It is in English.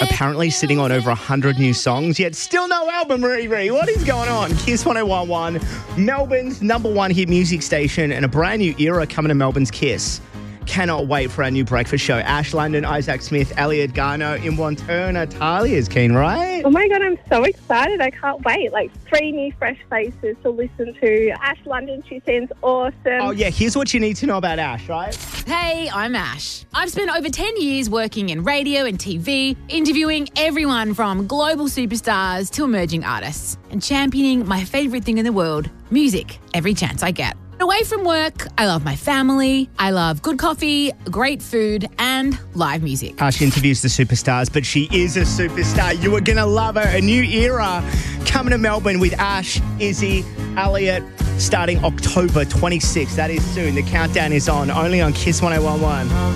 apparently sitting on over 100 new songs, yet still no album, Riri. What is going on? Kiss 1011, Melbourne's number one hit music station, and a brand new era coming to Melbourne's Kiss. Cannot wait for our new breakfast show. Ash London, Isaac Smith, Elliot Garno, Imwan Turner. Talia's keen, right? Oh my God, I'm so excited. I can't wait. 3 new fresh faces to listen to. Ash London, she seems awesome. Oh, yeah, here's what you need to know about Ash, right? Hey, I'm Ash. I've spent over 10 years working in radio and TV, interviewing everyone from global superstars to emerging artists, and championing my favourite thing in the world, music, every chance I get. Away from work, I love my family, I love good coffee, great food, and live music. Ash interviews the superstars, but she is a superstar. You are going to love her. A new era coming to Melbourne with Ash, Izzy, Elliot, starting October 26th. That is soon. The countdown is on, only on Kiss 1011.